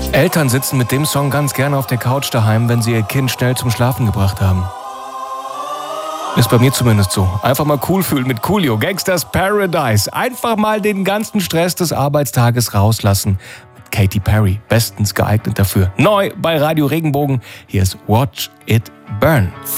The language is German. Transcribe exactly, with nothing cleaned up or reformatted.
Eltern sitzen mit dem Song ganz gerne auf der Couch daheim, wenn sie ihr Kind schnell zum Schlafen gebracht haben. Ist bei mir zumindest so. Einfach mal cool fühlen mit Coolio, Gangsters Paradise. Einfach mal den ganzen Stress des Arbeitstages rauslassen. Mit Katy Perry, bestens geeignet dafür. Neu bei Radio Regenbogen, hier ist Watch It Burn.